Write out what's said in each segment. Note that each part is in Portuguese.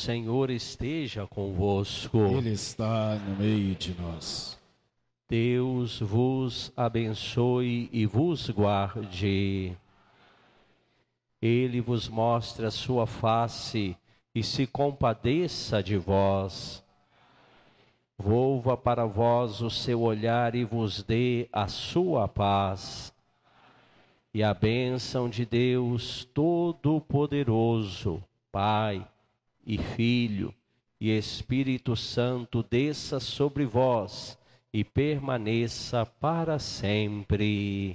Senhor esteja convosco. Ele está no meio de nós. Deus vos abençoe e vos guarde. Ele vos mostre a sua face e se compadeça de vós. Volva para vós o seu olhar e vos dê a sua paz. E a bênção de Deus Todo-Poderoso, Pai e Filho e Espírito Santo desça sobre vós e permaneça para sempre.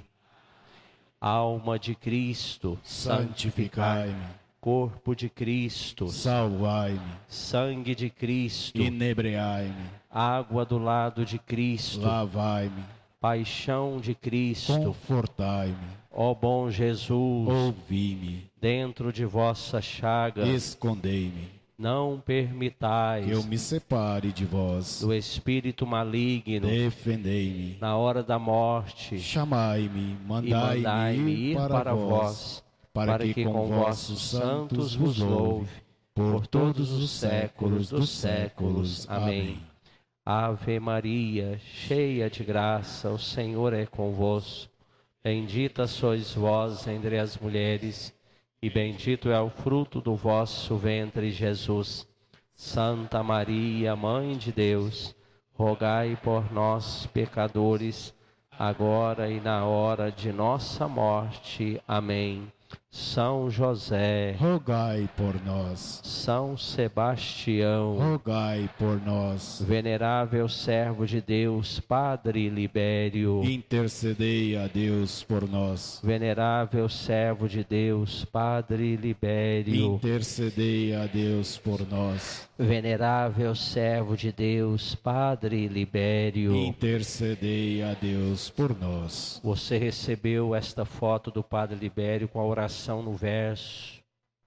Alma de Cristo, Santificai-me. Corpo de Cristo, Salvai-me. Sangue de Cristo, Inebriai-me. água do lado de Cristo, Lavai-me. paixão de Cristo, Confortai-me. ó bom Jesus, Ouvi-me. dentro de vossa chaga, Escondei-me. não permitais Que eu me separe de vós. do espírito maligno, Defendei-me. na hora da morte, Chamai-me. e Mandai-me mandai-me ir para vós. para que com vossos santos vos louve, por todos os séculos dos séculos. Amém. Ave Maria, cheia de graça, o Senhor é convosco. Bendita sois vós entre as mulheres, e bendito é o fruto do vosso ventre, Jesus. Santa Maria, Mãe de Deus, rogai por nós, pecadores, agora e na hora de nossa morte. Amém. São José, Rogai por nós. São Sebastião, Rogai por nós. venerável servo de Deus, Padre Libério, Intercedei a Deus por nós. venerável servo de Deus, Padre Libério, Intercedei a Deus por nós. venerável servo de Deus, Padre Libério. Intercedei a Deus por nós. Você recebeu esta foto do Padre Libério com a oração no verso.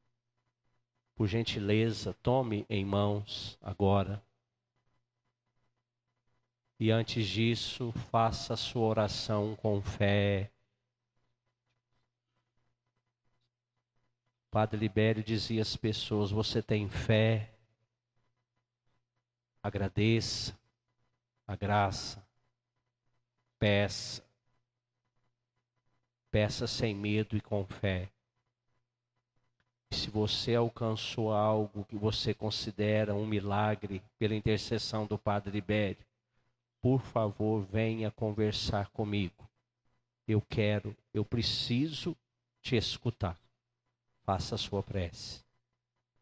Por gentileza, tome em mãos agora. E antes disso, faça a sua oração com fé. Padre Libério dizia às pessoas: você tem fé? Agradeça a graça. Peça. Peça sem medo e com fé. E se você alcançou algo que você considera um milagre pela intercessão do Padre Libério, por favor, venha conversar comigo. Eu preciso te escutar. Faça a sua prece.